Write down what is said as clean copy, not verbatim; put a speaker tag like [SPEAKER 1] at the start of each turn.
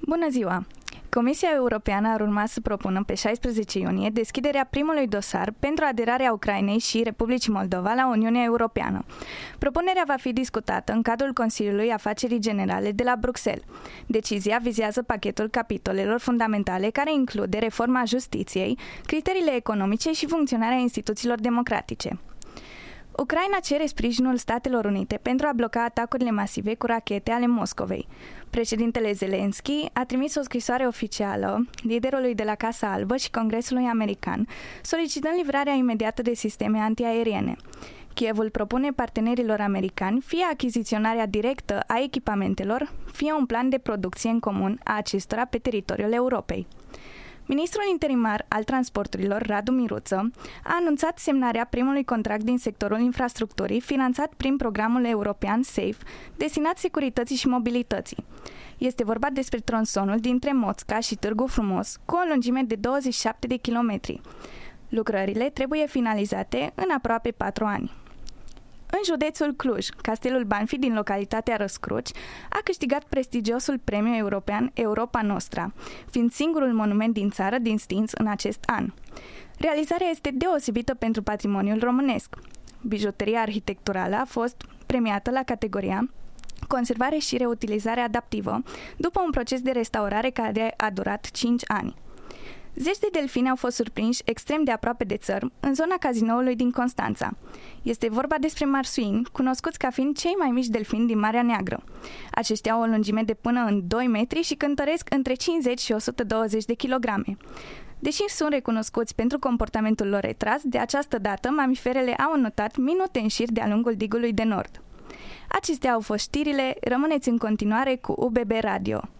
[SPEAKER 1] Bună ziua! Comisia Europeană ar urma să propună pe 16 iunie deschiderea primului dosar pentru aderarea Ucrainei și Republicii Moldova la Uniunea Europeană. Propunerea va fi discutată în cadrul Consiliului Afacerii Generale de la Bruxelles. Decizia vizează pachetul capitolelor fundamentale care include reforma justiției, criteriile economice și funcționarea instituțiilor democratice. Ucraina cere sprijinul Statelor Unite pentru a bloca atacurile masive cu rachete ale Moscovei. Președintele Zelensky a trimis o scrisoare oficială liderului de la Casa Albă și Congresului American, solicitând livrarea imediată de sisteme antiaeriene. Kievul propune partenerilor americani fie achiziționarea directă a echipamentelor, fie un plan de producție în comun a acestora pe teritoriul Europei. Ministrul interimar al transporturilor, Radu Miruță, a anunțat semnarea primului contract din sectorul infrastructurii, finanțat prin programul european SAFE, destinat securității și mobilității. Este vorba despre tronsonul dintre Moțca și Târgu Frumos, cu o lungime de 27 de kilometri. Lucrările trebuie finalizate în aproape 4 ani. În județul Cluj, Castelul Banfi din localitatea Răscruci a câștigat prestigiosul premiu european Europa Nostra, fiind singurul monument din țară distins în acest an. Realizarea este deosebită pentru patrimoniul românesc. Bijuteria arhitecturală a fost premiată la categoria Conservare și reutilizare adaptivă, după un proces de restaurare care a durat 5 ani. Zeci de delfini au fost surprinși extrem de aproape de țărm, în zona cazinoului din Constanța. Este vorba despre marsuini, cunoscuți ca fiind cei mai mici delfini din Marea Neagră. Aceștia au o lungime de până în 2 metri și cântăresc între 50 și 120 de kilograme. Deși sunt recunoscuți pentru comportamentul lor retras, de această dată mamiferele au înotat minute în șir de-a lungul Digului de Nord. Acestea au fost știrile, rămâneți în continuare cu UBB Radio.